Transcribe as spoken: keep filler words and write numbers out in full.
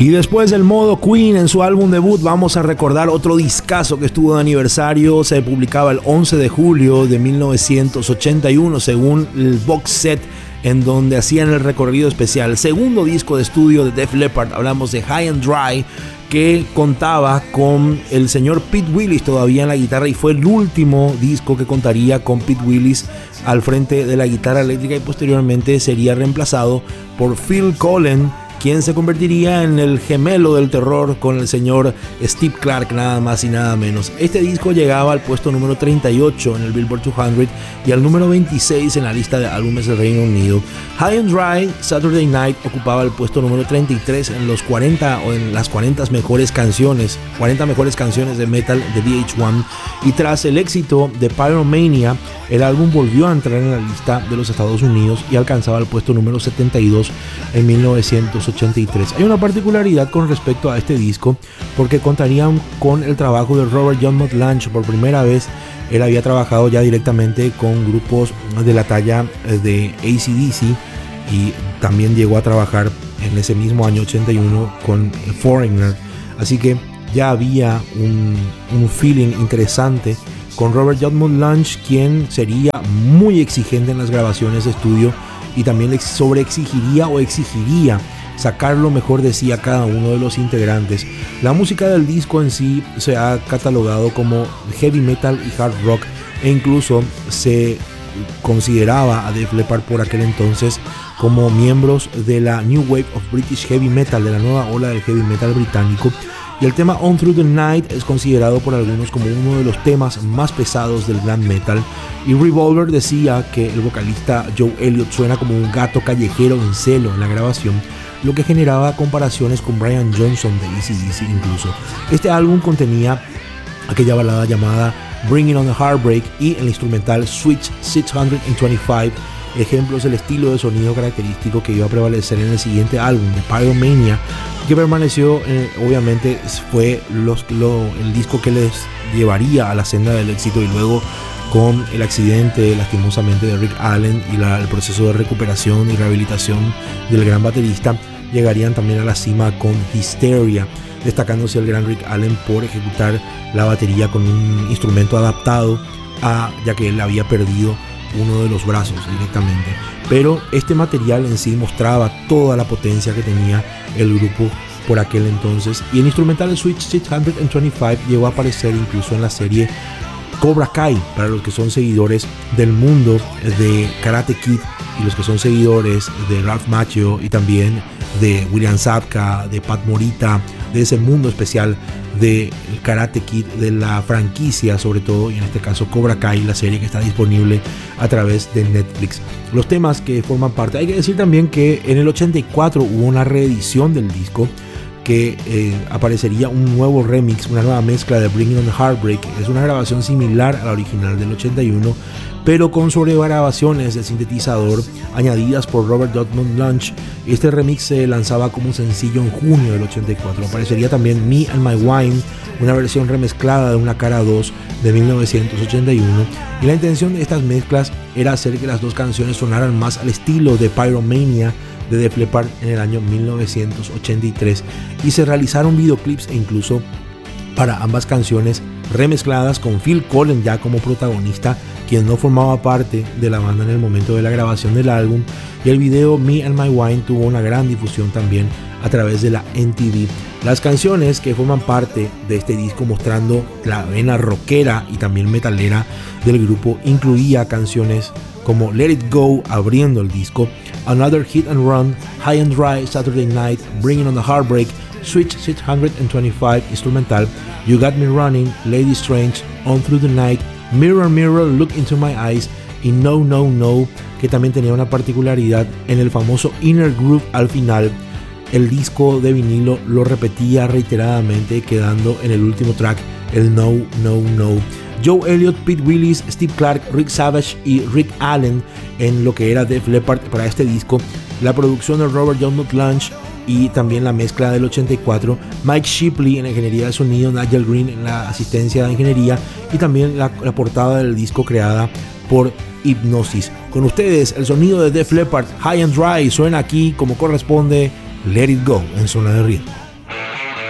Y después del modo Queen en su álbum debut, vamos a recordar otro discazo que estuvo de aniversario. Se publicaba el once de julio de mil novecientos ochenta y uno según el box set en donde hacían el recorrido especial. Segundo disco de estudio de Def Leppard, hablamos de High and Dry, que contaba con el señor Pete Willis todavía en la guitarra, y fue el último disco que contaría con Pete Willis al frente de la guitarra eléctrica, y posteriormente sería reemplazado por Phil Collen, quien se convertiría en el gemelo del terror con el señor Steve Clark, nada más y nada menos. Este disco llegaba al puesto número treinta y ocho en el Billboard doscientos y al número veintiséis en la lista de álbumes del Reino Unido. High and Dry, Saturday Night, ocupaba el puesto número treinta y tres en los cuarenta o en las cuarenta mejores canciones, cuarenta mejores canciones de metal de V H uno, y tras el éxito de Pyromania, el álbum volvió a entrar en la lista de los Estados Unidos y alcanzaba el puesto número setenta y dos en mil novecientos ochenta y tres. Hay una particularidad con respecto a este disco, porque contarían con el trabajo de Robert John Mutt-Lange. Por primera vez él había trabajado ya directamente con grupos de la talla de A C D C, y también llegó a trabajar en ese mismo año ochenta y uno con Foreigner, así que ya había un, un feeling interesante con Robert John Mutt-Lange, quien sería muy exigente en las grabaciones de estudio y también sobreexigiría o exigiría sacar lo mejor de sí a cada uno de los integrantes. La música del disco en sí se ha catalogado como heavy metal y hard rock, e incluso se consideraba a Def Leppard por aquel entonces como miembros de la New Wave of British Heavy Metal, de la nueva ola del heavy metal británico. Y el tema On Through the Night es considerado por algunos como uno de los temas más pesados del glam metal. Y Revolver decía que el vocalista Joe Elliott suena como un gato callejero en celo en la grabación, lo que generaba comparaciones con Brian Johnson de A C D C incluso. Este álbum contenía aquella balada llamada Bringing on the Heartbreak y el instrumental Switch seiscientos veinticinco, ejemplos del estilo de sonido característico que iba a prevalecer en el siguiente álbum de Pyromania, que permaneció, eh, obviamente fue los, lo, el disco que les llevaría a la senda del éxito, y luego con el accidente lastimosamente de Rick Allen y la, el proceso de recuperación y rehabilitación del gran baterista, llegarían también a la cima con Hysteria, destacándose el gran Rick Allen por ejecutar la batería con un instrumento adaptado a, ya que él había perdido uno de los brazos directamente. Pero este material en sí mostraba toda la potencia que tenía el grupo por aquel entonces, y el instrumental Switch seiscientos veinticinco llegó a aparecer incluso en la serie Cobra Kai, para los que son seguidores del mundo de Karate Kid y los que son seguidores de Ralph Macchio y también de William Zabka, de Pat Morita, de ese mundo especial de Karate Kid, de la franquicia sobre todo, y en este caso Cobra Kai, la serie que está disponible a través de Netflix. Los temas que forman parte, hay que decir también que en el ochenta y cuatro hubo una reedición del disco, que eh, aparecería un nuevo remix, una nueva mezcla de Bringing on the Heartbreak. Es una grabación similar a la original del ochenta y uno, pero con sobregrabaciones de sintetizador añadidas por Robert Mutt-Lange. Este remix se lanzaba como un sencillo en junio del ochenta y cuatro. Aparecería también Me and My Wine, una versión remezclada de una cara dos de mil novecientos ochenta y uno, y la intención de estas mezclas era hacer que las dos canciones sonaran más al estilo de Pyromania de Def Leppard en el año mil novecientos ochenta y tres, y se realizaron videoclips e incluso para ambas canciones remezcladas con Phil Collen ya como protagonista, quien no formaba parte de la banda en el momento de la grabación del álbum. Y el video Me and My Wine tuvo una gran difusión también a través de la M T V. Las canciones que forman parte de este disco, mostrando la vena rockera y también metalera del grupo, incluía canciones como Let It Go abriendo el disco, Another Hit and Run, High and Dry, Saturday Night, Bringing on the Heartbreak, Switch seiscientos veinticinco instrumental, You Got Me Running, Lady Strange, On Through the Night, Mirror Mirror Look Into My Eyes y No No No, que también tenía una particularidad en el famoso Inner Groove al final. El disco de vinilo lo repetía reiteradamente, quedando en el último track el No No No. Joe Elliott, Pete Willis, Steve Clark, Rick Savage y Rick Allen en lo que era Def Leppard para este disco. La producción de Robert John Mutt-Lange y también la mezcla del ochenta y cuatro. Mike Shipley en la ingeniería de sonido, Nigel Green en la asistencia de ingeniería, y también la, la portada del disco creada por Hipnosis. Con ustedes el sonido de Def Leppard, High and Dry, suena aquí como corresponde. Let It Go en Zona de Riesgo.